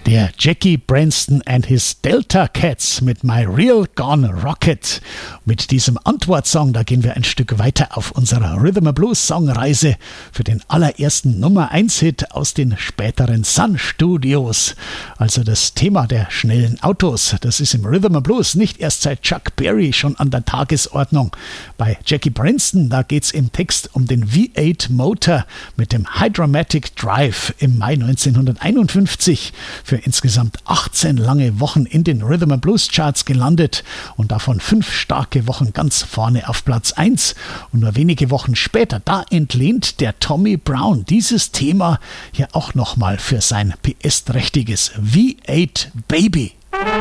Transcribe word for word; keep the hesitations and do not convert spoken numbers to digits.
Der Jackie Branston and his Delta Cats mit My Real Gone Rocket. Mit diesem Antwortsong, da gehen wir ein Stück weiter auf unserer Rhythm and Blues Songreise für den allerersten Nummer eins Hit aus den späteren Sun Studios. Also das Thema der schnellen Autos, das ist im Rhythm and Blues nicht erst seit Chuck Berry schon an der Tagesordnung. Bei Jackie Branston, da geht's im Text um den V acht Motor mit dem Hydromatic Drive im Mai neunzehnhunderteinundfünfzig für insgesamt achtzehn lange Wochen in den Rhythm and Blues Charts gelandet und davon fünf starke Wochen ganz vorne auf Platz eins. Und nur wenige Wochen später, da entlehnt der Tommy Brown dieses Thema hier auch nochmal für sein P S-trächtiges V acht Baby.